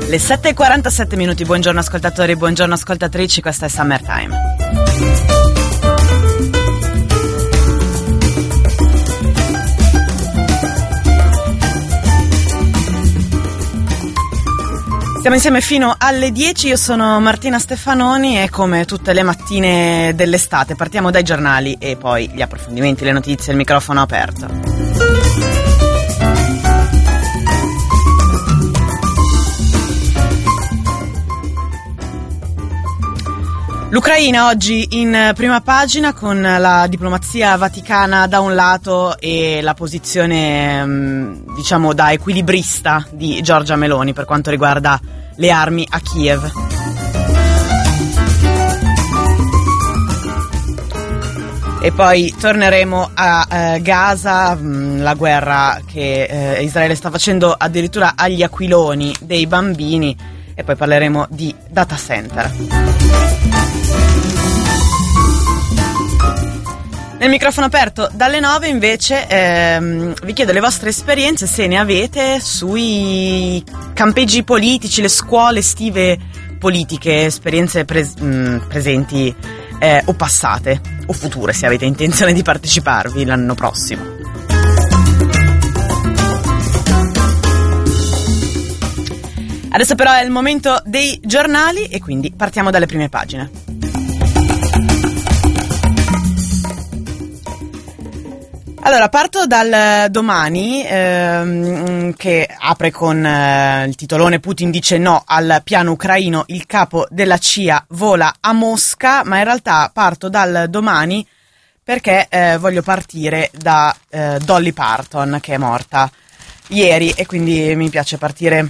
Le 7:47 minuti, buongiorno ascoltatori, buongiorno ascoltatrici, questa è Summertime. Siamo insieme fino alle 10, io sono Martina Stefanoni e come tutte le mattine dell'estate partiamo dai giornali e poi gli approfondimenti, le notizie, il microfono aperto. L'Ucraina oggi in prima pagina con la diplomazia vaticana da un lato e la posizione, diciamo, da equilibrista di Giorgia Meloni per quanto riguarda le armi a Kiev. E poi torneremo a Gaza, la guerra che Israele sta facendo addirittura agli aquiloni dei bambini, e poi parleremo di data center. Nel microfono aperto dalle 9 invece vi chiedo le vostre esperienze, se ne avete, sui campeggi politici, le scuole estive politiche, esperienze presenti o passate o future, se avete intenzione di parteciparvi l'anno prossimo. Adesso però è il momento dei giornali e quindi partiamo dalle prime pagine. Allora, parto dal Domani, che apre con il titolone "Putin dice no al piano ucraino, il capo della CIA vola a Mosca", ma in realtà parto dal Domani perché voglio partire da Dolly Parton, che è morta ieri, e quindi mi piace partire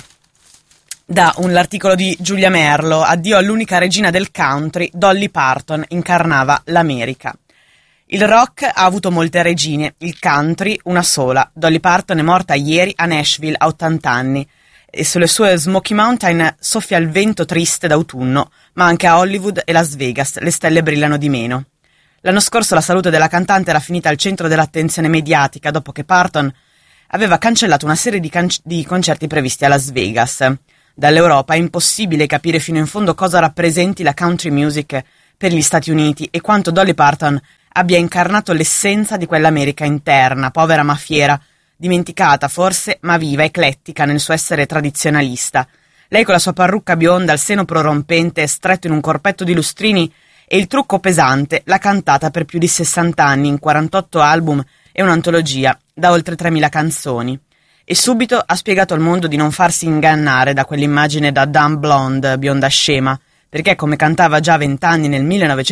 da l'articolo di Giulia Merlo. "Addio all'unica regina del country, Dolly Parton incarnava l'America. Il rock ha avuto molte regine, il country una sola. Dolly Parton è morta ieri a Nashville a 80 anni e sulle sue Smoky Mountain soffia il vento triste d'autunno, ma anche a Hollywood e Las Vegas le stelle brillano di meno. L'anno scorso la salute della cantante era finita al centro dell'attenzione mediatica dopo che Parton aveva cancellato una serie di concerti previsti a Las Vegas. Dall'Europa è impossibile capire fino in fondo cosa rappresenti la country music per gli Stati Uniti e quanto Dolly Parton abbia incarnato l'essenza di quell'America interna, povera ma fiera, dimenticata forse, ma viva, eclettica nel suo essere tradizionalista. Lei con la sua parrucca bionda, il seno prorompente stretto in un corpetto di lustrini e il trucco pesante, l'ha cantata per più di 60 anni in 48 album e un'antologia da oltre 3.000 canzoni. E subito ha spiegato al mondo di non farsi ingannare da quell'immagine da dumb blonde, bionda scema, perché come cantava già a 20 anni nel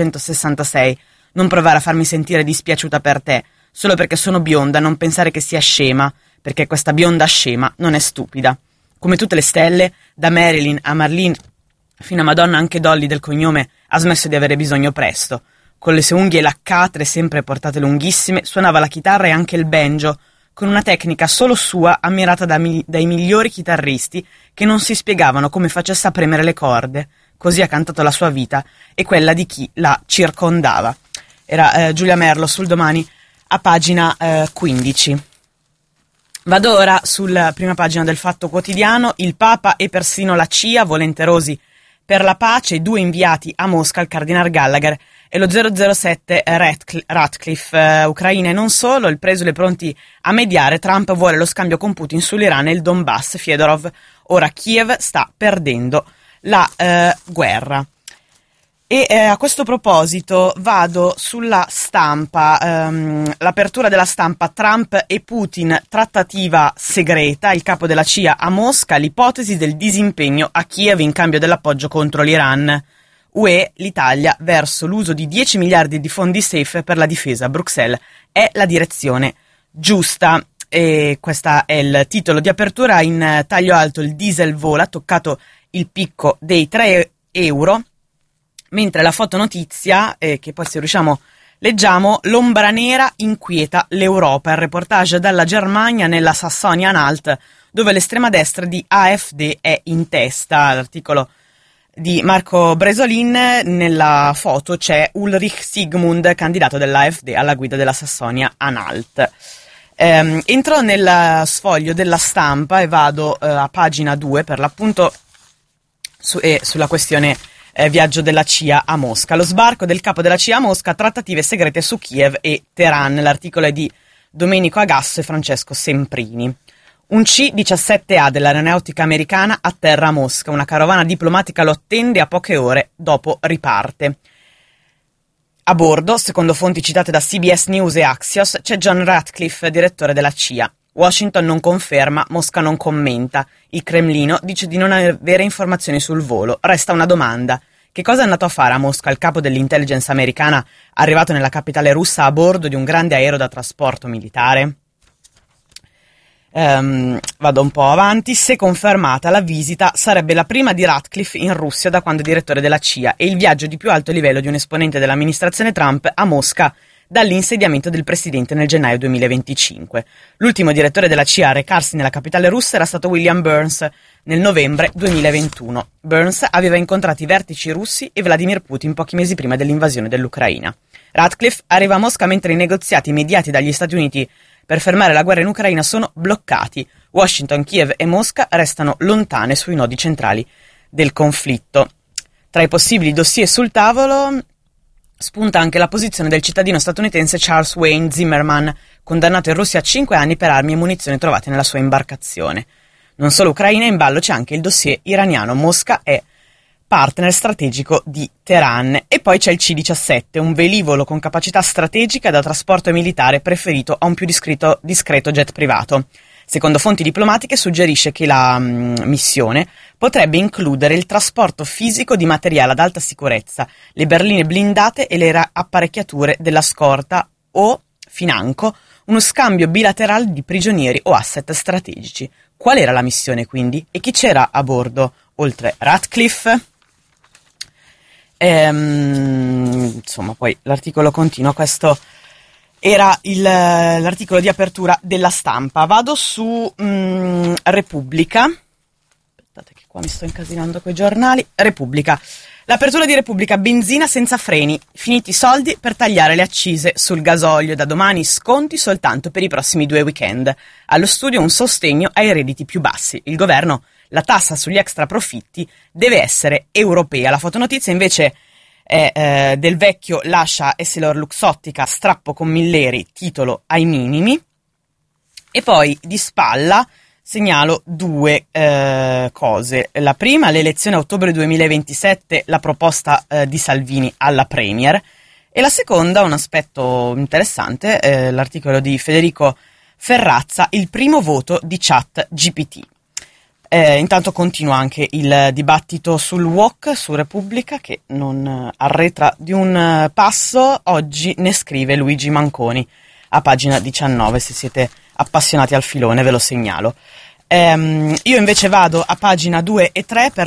1966, non provare a farmi sentire dispiaciuta per te, solo perché sono bionda, non pensare che sia scema, perché questa bionda scema non è stupida. Come tutte le stelle, da Marilyn a Marlene, fino a Madonna anche Dolly del cognome ha smesso di avere bisogno presto. Con le sue unghie laccate, sempre portate lunghissime, suonava la chitarra e anche il banjo, con una tecnica solo sua, ammirata dai migliori chitarristi, che non si spiegavano come facesse a premere le corde. Così ha cantato la sua vita e quella di chi la circondava. Era Giulia Merlo sul Domani a pagina 15. Vado ora sulla prima pagina del Fatto Quotidiano. Il Papa e persino la CIA volenterosi per la pace, 2 inviati a Mosca, il Cardinal Gallagher e lo 007 Ratcliffe. Ucraina e non solo, il presule pronti a mediare, Trump vuole lo scambio con Putin sull'Iran e il Donbass, Fedorov. Ora Kiev sta perdendo la guerra. E a questo proposito vado sulla Stampa, l'apertura della Stampa: Trump e Putin, trattativa segreta, il capo della CIA a Mosca, l'ipotesi del disimpegno a Kiev in cambio dell'appoggio contro l'Iran. UE, l'Italia verso l'uso di 10 miliardi di fondi safe per la difesa. Bruxelles è la direzione giusta. E questo è il titolo di apertura. In taglio alto: il diesel vola, toccato il picco dei 3 euro. Mentre la fotonotizia, che poi se riusciamo leggiamo: l'ombra nera inquieta l'Europa, il reportage dalla Germania nella Sassonia-Anhalt, dove l'estrema destra di AfD è in testa. L'articolo di Marco Bresolin, nella foto c'è Ulrich Sigmund, candidato dell'AfD alla guida della Sassonia-Anhalt. Entro nel sfoglio della Stampa e vado a pagina 2, per l'appunto sulla questione viaggio della CIA a Mosca. Lo sbarco del capo della CIA a Mosca, trattative segrete su Kiev e Teheran. L'articolo è di Domenico Agasso e Francesco Semprini. Un C-17A dell'aeronautica americana atterra a Mosca. Una carovana diplomatica lo attende, a poche ore dopo riparte. A bordo, secondo fonti citate da CBS News e Axios, c'è John Ratcliffe, direttore della CIA. Washington non conferma, Mosca non commenta. Il Cremlino dice di non avere informazioni sul volo. Resta una domanda. Che cosa è andato a fare a Mosca il capo dell'intelligence americana arrivato nella capitale russa a bordo di un grande aereo da trasporto militare? Vado un po' avanti. Se confermata, la visita sarebbe la prima di Ratcliffe in Russia da quando è direttore della CIA e il viaggio di più alto livello di un esponente dell'amministrazione Trump a Mosca dall'insediamento del presidente nel gennaio 2025. L'ultimo direttore della CIA a recarsi nella capitale russa era stato William Burns nel novembre 2021. Burns aveva incontrato i vertici russi e Vladimir Putin pochi mesi prima dell'invasione dell'Ucraina. Ratcliffe arriva a Mosca mentre i negoziati mediati dagli Stati Uniti per fermare la guerra in Ucraina sono bloccati. Washington, Kiev e Mosca restano lontane sui nodi centrali del conflitto. Tra i possibili dossier sul tavolo spunta anche la posizione del cittadino statunitense Charles Wayne Zimmerman, condannato in Russia a 5 anni per armi e munizioni trovate nella sua imbarcazione. Non solo Ucraina, in ballo c'è anche il dossier iraniano. Mosca è partner strategico di Teheran. E poi c'è il C-17, un velivolo con capacità strategica da trasporto militare preferito a un più discreto jet privato. Secondo fonti diplomatiche suggerisce che la missione potrebbe includere il trasporto fisico di materiale ad alta sicurezza, le berline blindate e le apparecchiature della scorta o, financo, uno scambio bilaterale di prigionieri o asset strategici. Qual era la missione quindi? E chi c'era a bordo, oltre Ratcliffe? Insomma, poi l'articolo continua, questo era l'articolo di apertura della Stampa. Vado su Repubblica. Aspettate che qua mi sto incasinando coi giornali. Repubblica. L'apertura di Repubblica: benzina senza freni, finiti i soldi per tagliare le accise sul gasolio. Da domani sconti soltanto per i prossimi 2 weekend. Allo studio un sostegno ai redditi più bassi. Il governo, la tassa sugli extra profitti deve essere europea. La fotonotizia invece è del vecchio lascia EssilorLuxottica, strappo con Milleri, titolo ai minimi. E poi di spalla segnalo 2 cose. La prima, l'elezione a ottobre 2027, la proposta di Salvini alla Premier. E la seconda, un aspetto interessante, l'articolo di Federico Ferrazza, il primo voto di ChatGPT. Intanto continua anche il dibattito sul WOC su Repubblica, che non arretra di un passo. Oggi ne scrive Luigi Manconi a pagina 19, se siete appassionati al filone ve lo segnalo. Io invece vado a pagina 2 e 3 per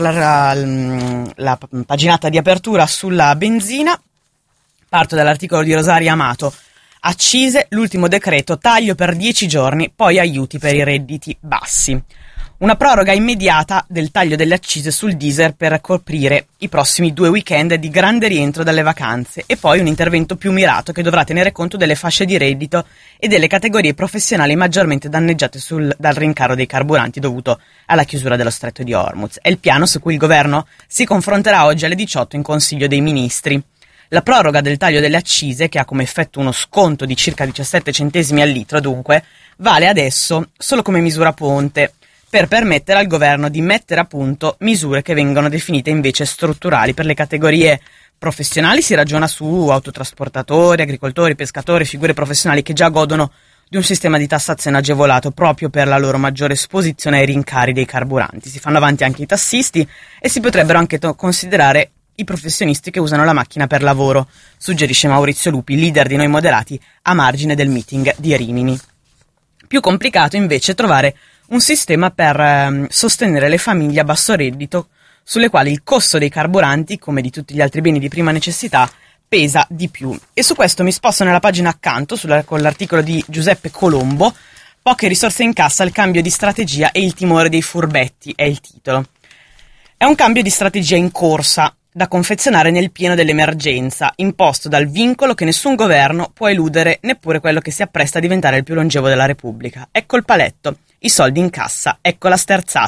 la paginata di apertura sulla benzina. Parto dall'articolo di Rosaria Amato. Accise, l'ultimo decreto, taglio per 10 giorni, poi aiuti per i redditi bassi. Una proroga immediata del taglio delle accise sul diesel per coprire i prossimi 2 weekend di grande rientro dalle vacanze e poi un intervento più mirato che dovrà tenere conto delle fasce di reddito e delle categorie professionali maggiormente danneggiate dal rincaro dei carburanti dovuto alla chiusura dello stretto di Hormuz. È il piano su cui il governo si confronterà oggi alle 18 in Consiglio dei Ministri. La proroga del taglio delle accise, che ha come effetto uno sconto di circa 17 centesimi al litro, dunque, vale adesso solo come misura ponte, per permettere al governo di mettere a punto misure che vengono definite invece strutturali. Per le categorie professionali si ragiona su autotrasportatori, agricoltori, pescatori, figure professionali che già godono di un sistema di tassazione agevolato proprio per la loro maggiore esposizione ai rincari dei carburanti. Si fanno avanti anche i tassisti e si potrebbero anche considerare i professionisti che usano la macchina per lavoro, suggerisce Maurizio Lupi, leader di Noi Moderati, a margine del meeting di Rimini. Più complicato invece trovare un sistema per sostenere le famiglie a basso reddito, sulle quali il costo dei carburanti, come di tutti gli altri beni di prima necessità, pesa di più. E su questo mi sposto nella pagina accanto, con l'articolo di Giuseppe Colombo. Poche risorse in cassa, il cambio di strategia e il timore dei furbetti, è il titolo. È un cambio di strategia in corsa, da confezionare nel pieno dell'emergenza, imposto dal vincolo che nessun governo può eludere, neppure quello che si appresta a diventare il più longevo della Repubblica. Ecco il paletto, i soldi in cassa, ecco la sterzata.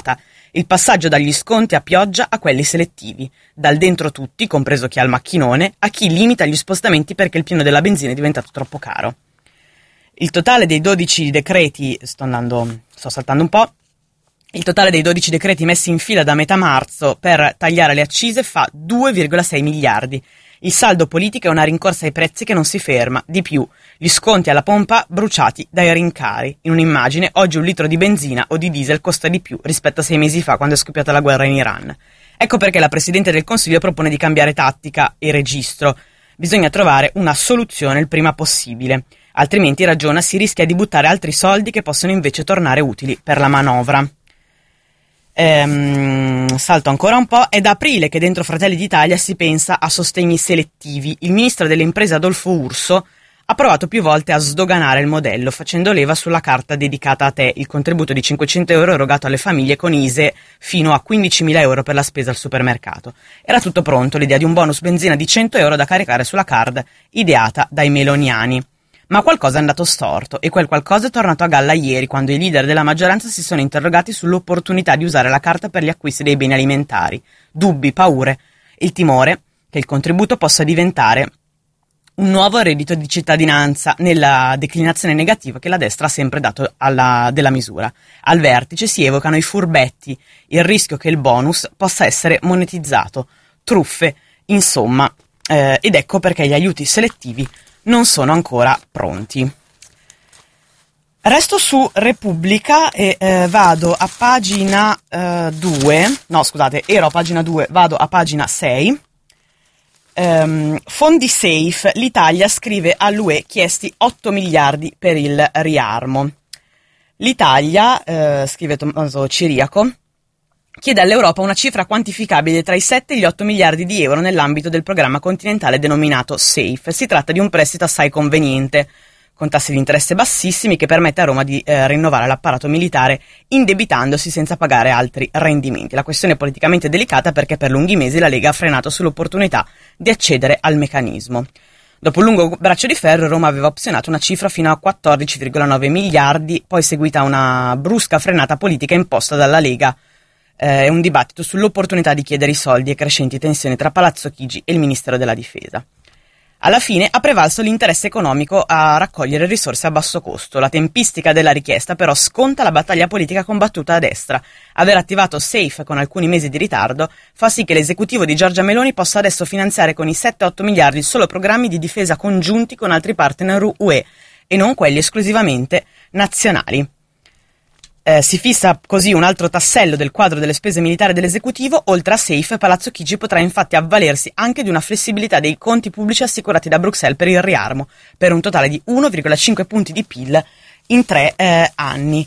Il passaggio dagli sconti a pioggia a quelli selettivi, dal dentro tutti, compreso chi ha il macchinone, a chi limita gli spostamenti perché il pieno della benzina è diventato troppo caro. Il totale dei 12 decreti, sto saltando un po', il totale dei 12 decreti messi in fila da metà marzo per tagliare le accise fa 2,6 miliardi. Il saldo politico è una rincorsa ai prezzi che non si ferma. Di più, gli sconti alla pompa bruciati dai rincari. In un'immagine, oggi un litro di benzina o di diesel costa di più rispetto a 6 mesi fa, quando è scoppiata la guerra in Iran. Ecco perché la Presidente del Consiglio propone di cambiare tattica e registro. Bisogna trovare una soluzione il prima possibile. Altrimenti, ragiona, si rischia di buttare altri soldi che possono invece tornare utili per la manovra. Salto ancora un po'. È da aprile che dentro Fratelli d'Italia si pensa a sostegni selettivi. Il ministro delle imprese Adolfo Urso ha provato più volte a sdoganare il modello, facendo leva sulla carta dedicata a te, il contributo di 500 euro erogato alle famiglie con ISEE fino a 15.000 euro per la spesa al supermercato. Era tutto pronto, l'idea di un bonus benzina di 100 euro da caricare sulla card ideata dai meloniani. Ma qualcosa è andato storto, e quel qualcosa è tornato a galla ieri, quando i leader della maggioranza si sono interrogati sull'opportunità di usare la carta per gli acquisti dei beni alimentari. Dubbi, paure, il timore che il contributo possa diventare un nuovo reddito di cittadinanza, nella declinazione negativa che la destra ha sempre dato della misura. Al vertice si evocano i furbetti, il rischio che il bonus possa essere monetizzato, truffe, insomma, ed ecco perché gli aiuti selettivi non sono ancora pronti. Resto su Repubblica e vado a pagina 2, no scusate, ero a pagina 2, vado a pagina 6. Fondi safe, l'Italia scrive all'UE chiesti 8 miliardi per il riarmo. L'Italia, scrive Tommaso Ciriaco, chiede all'Europa una cifra quantificabile tra i 7 e gli 8 miliardi di euro nell'ambito del programma continentale denominato SAFE. Si tratta di un prestito assai conveniente, con tassi di interesse bassissimi, che permette a Roma di rinnovare l'apparato militare indebitandosi senza pagare altri rendimenti. La questione è politicamente delicata perché per lunghi mesi la Lega ha frenato sull'opportunità di accedere al meccanismo. Dopo un lungo braccio di ferro, Roma aveva opzionato una cifra fino a 14,9 miliardi, poi seguita una brusca frenata politica imposta dalla Lega. È un dibattito sull'opportunità di chiedere i soldi e crescenti tensioni tra Palazzo Chigi e il Ministero della Difesa. Alla fine ha prevalso l'interesse economico a raccogliere risorse a basso costo. La tempistica della richiesta però sconta la battaglia politica combattuta a destra. Aver attivato SAFE con alcuni mesi di ritardo fa sì che l'esecutivo di Giorgia Meloni possa adesso finanziare con i 7-8 miliardi solo programmi di difesa congiunti con altri partner UE e non quelli esclusivamente nazionali. Si fissa così un altro tassello del quadro delle spese militari dell'esecutivo. Oltre a SAFE, Palazzo Chigi potrà infatti avvalersi anche di una flessibilità dei conti pubblici assicurati da Bruxelles per il riarmo, per un totale di 1,5 punti di PIL in 3 anni.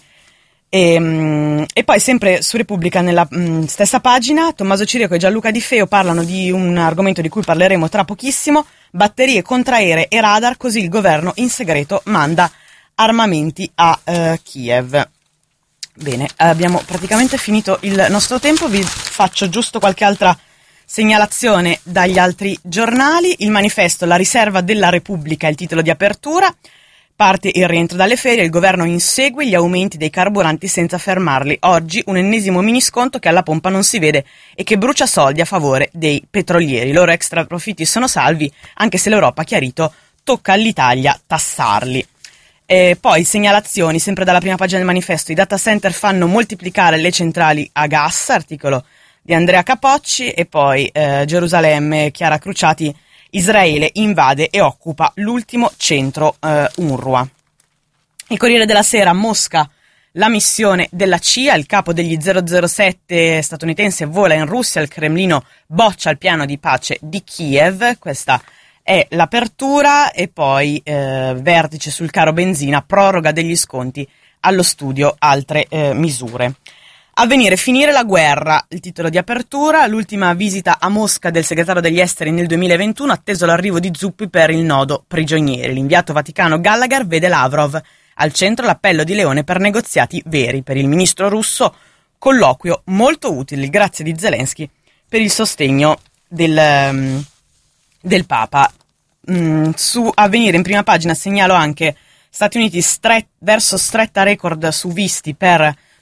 E poi sempre su Repubblica, nella stessa pagina, Tommaso Ciriaco e Gianluca Di Feo parlano di un argomento di cui parleremo tra pochissimo: batterie contraeree e radar, così il governo in segreto manda armamenti a Kiev. Bene, abbiamo praticamente finito il nostro tempo, vi faccio giusto qualche altra segnalazione dagli altri giornali. Il Manifesto, la riserva della Repubblica, è il titolo di apertura. Parte il rientro dalle ferie, il governo insegue gli aumenti dei carburanti senza fermarli. Oggi un ennesimo minisconto che alla pompa non si vede e che brucia soldi a favore dei petrolieri. I loro extra profitti sono salvi, anche se l'Europa ha chiarito tocca all'Italia tassarli. E poi segnalazioni, sempre dalla prima pagina del Manifesto: i data center fanno moltiplicare le centrali a gas, articolo di Andrea Capocci. E poi Gerusalemme, Chiara Cruciati, Israele invade e occupa l'ultimo centro UNRWA. Il Corriere della Sera, Mosca, la missione della CIA, il capo degli 007 statunitense vola in Russia, il Cremlino boccia il piano di pace di Kiev. Questa è l'apertura. E poi vertice sul caro benzina, proroga degli sconti, allo studio altre misure. Avvenire, finire la guerra, il titolo di apertura. L'ultima visita a Mosca del segretario degli esteri nel 2021, atteso l'arrivo di Zuppi per il nodo prigionieri. L'inviato vaticano Gallagher vede Lavrov, al centro l'appello di Leone per negoziati veri. Per il ministro russo, colloquio molto utile, grazie di Zelensky per il sostegno del Papa. Su Avvenire in prima pagina segnalo anche Stati Uniti verso stretta record su visti per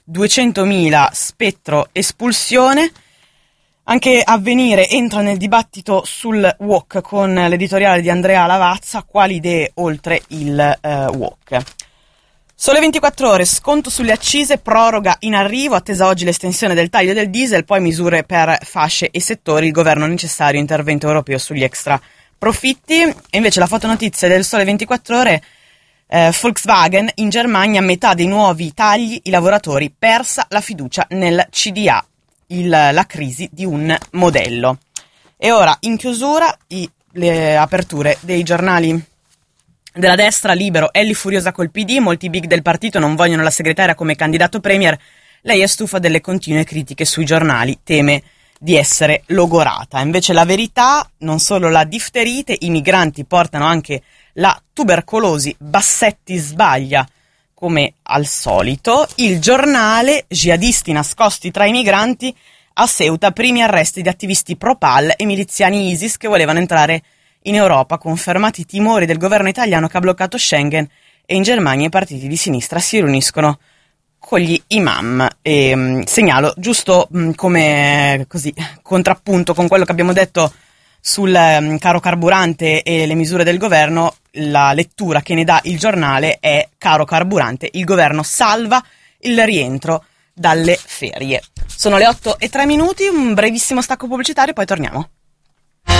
200.000 spettro espulsione. Anche Avvenire entra nel dibattito sul WOC con l'editoriale di Andrea Lavazza, quali idee oltre il WOC. Sole 24 ore, sconto sulle accise, proroga in arrivo, attesa oggi l'estensione del taglio del diesel, poi misure per fasce e settori, il governo necessario, intervento europeo sugli extra profitti. E invece la fotonotizia del Sole 24 ore, Volkswagen in Germania, metà dei nuovi tagli, i lavoratori, persa la fiducia nel CDA, la crisi di un modello. E ora in chiusura le aperture dei giornali della destra. Libero, Elly furiosa col PD, molti big del partito non vogliono la segretaria come candidato premier, lei è stufa delle continue critiche sui giornali, teme di essere logorata. Invece La Verità, non solo la difterite, i migranti portano anche la tubercolosi, Bassetti sbaglia come al solito. Il Giornale, jihadisti nascosti tra i migranti, a Ceuta primi arresti di attivisti pro-Pal e miliziani ISIS che volevano entrare in Europa, confermati i timori del governo italiano che ha bloccato Schengen, e in Germania i partiti di sinistra si riuniscono con gli imam. E segnalo, giusto come così contrappunto con quello che abbiamo detto sul caro carburante e le misure del governo, la lettura che ne dà il Giornale è: caro carburante, il governo salva il rientro dalle ferie. Sono le 8:03, un brevissimo stacco pubblicitario, poi torniamo.